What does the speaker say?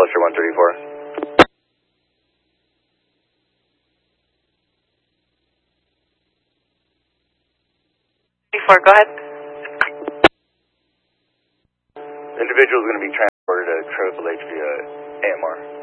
Buster 134. 34, go ahead. Individual is going to be transported to Triple H via AMR.